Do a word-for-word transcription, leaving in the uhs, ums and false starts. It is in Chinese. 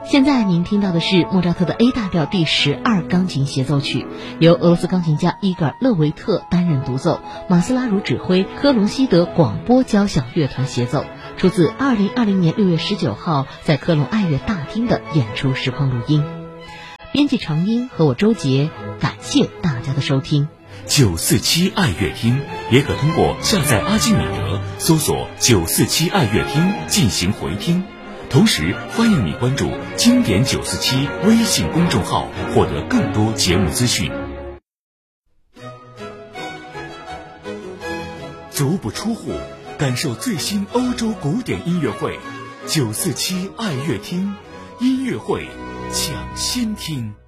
现在您听到的是莫扎特的 A 大调第十二钢琴协奏曲，由俄罗斯钢琴家伊戈尔·勒维特担任独奏，马斯拉茹指挥，科隆西德广播交响乐团协奏，出自二零二零年六月十九号在科隆爱乐大厅的演出实况录音。编辑长英和我周杰，感谢大家的收听。 九四七爱乐厅也可通过下载阿基米德，搜索九四七爱乐厅进行回听。同时欢迎你关注经典九四七微信公众号，获得更多节目资讯。足不出户，感受最新欧洲古典音乐会，九四七爱乐厅音乐会抢先听。